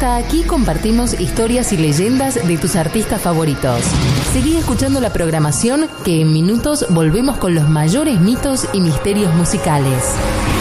aquí compartimos historias y leyendas de tus artistas favoritos. Seguí escuchando la programación que en minutos volvemos con los mayores mitos y misterios musicales.